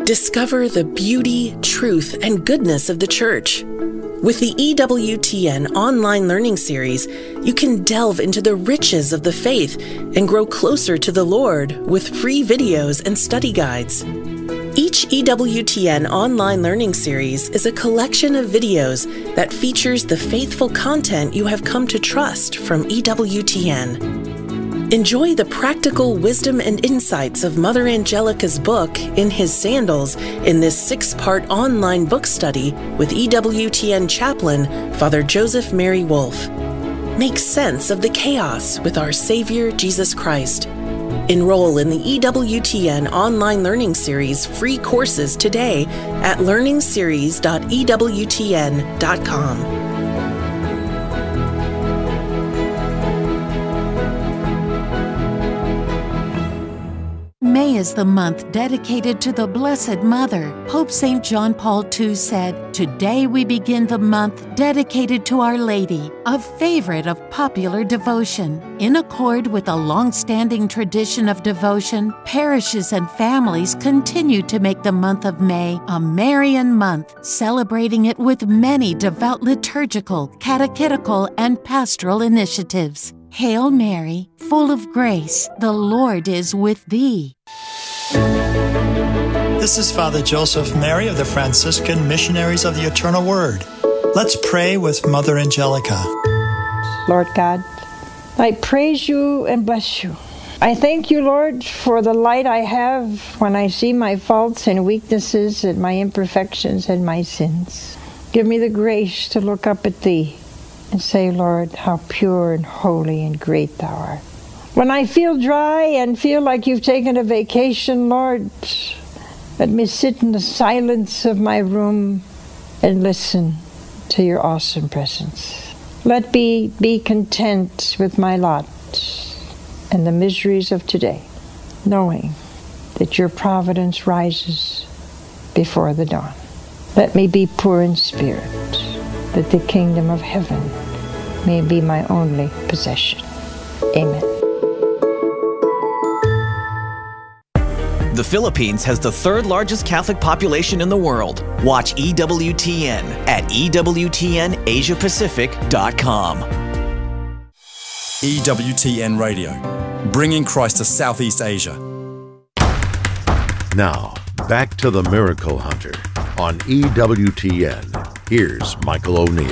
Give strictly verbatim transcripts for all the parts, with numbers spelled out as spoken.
Discover the beauty, truth, and goodness of the Church. With the E W T N online learning series, you can delve into the riches of the faith and grow closer to the Lord with free videos and study guides. Each E W T N online learning series is a collection of videos that features the faithful content you have come to trust from E W T N. Enjoy the practical wisdom and insights of Mother Angelica's book, In His Sandals, in this six-part online book study with E W T N chaplain, Father Joseph Mary Wolfe. Make sense of the chaos with our Savior, Jesus Christ. Enroll in the E W T N online learning series free courses today at learning series dot e w t n dot com. May is the month dedicated to the Blessed Mother. Pope Saint John Paul the Second said, "Today we begin the month dedicated to Our Lady, a favorite of popular devotion." In accord with a long-standing tradition of devotion, parishes and families continue to make the month of May a Marian month, celebrating it with many devout liturgical, catechetical, and pastoral initiatives. Hail Mary, full of grace, the Lord is with thee. This is Father Joseph Mary of the Franciscan Missionaries of the Eternal Word. Let's pray with Mother Angelica. Lord God, I praise you and bless you. I thank you, Lord, for the light I have when I see my faults and weaknesses and my imperfections and my sins. Give me the grace to look up at thee and say, Lord, how pure and holy and great thou art. When I feel dry and feel like you've taken a vacation, Lord, let me sit in the silence of my room and listen to your awesome presence. Let me be content with my lot and the miseries of today, knowing that your providence rises before the dawn. Let me be poor in spirit, that the kingdom of heaven may be my only possession. Amen. The Philippines has the third largest Catholic population in the world. Watch E W T N at e w t n asia pacific dot com. E W T N Radio, bringing Christ to Southeast Asia. Now, back to the Miracle Hunter on E W T N. Here's Michael O'Neill.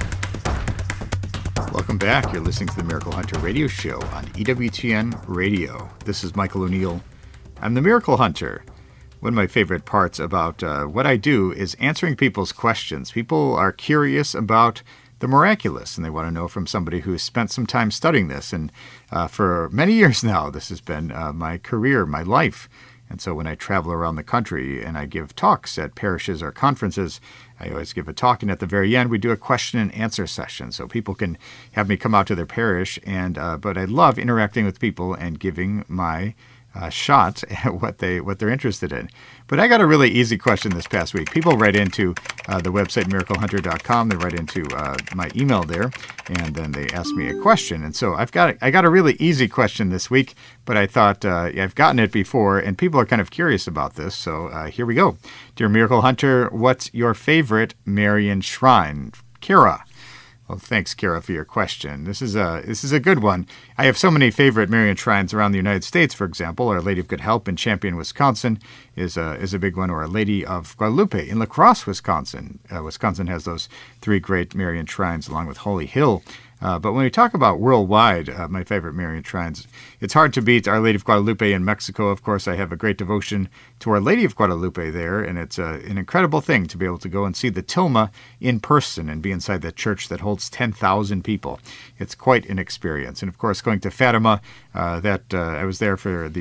Welcome back. You're listening to the Miracle Hunter radio show on E W T N Radio. This is Michael O'Neill. I'm the Miracle Hunter. One of my favorite parts about uh, what I do is answering people's questions. People are curious about the miraculous, and they want to know from somebody who's spent some time studying this. And uh, for many years now, this has been uh, my career, my life. And so when I travel around the country and I give talks at parishes or conferences, I always give a talk, and at the very end, we do a question and answer session. So people can have me come out to their parish, and uh, but I love interacting with people and giving my uh, shot at what, they, what they're interested in. But I got a really easy question this past week. People write into uh, the website miracle hunter dot com. They write into uh, my email there, and then they ask me a question. And so I've got I got a really easy question this week, but I thought uh, I've gotten it before, and people are kind of curious about this. So uh, here we go. Dear Miracle Hunter, what's your favorite Marian shrine? Kira. Well, thanks, Kira, for your question. This is a this is a good one. I have so many favorite Marian shrines around the United States. For example, Our Lady of Good Help in Champion, Wisconsin, is a is a big one. Or Our Lady of Guadalupe in La Crosse, Wisconsin. Uh, Wisconsin has those three great Marian shrines, along with Holy Hill. Uh, but when we talk about worldwide, uh, my favorite Marian shrines, it's hard to beat Our Lady of Guadalupe in Mexico. Of course, I have a great devotion to Our Lady of Guadalupe there, and it's uh, an incredible thing to be able to go and see the tilma in person and be inside that church that holds ten thousand people. It's quite an experience. And of course, going to Fatima, uh, that uh, I was there for the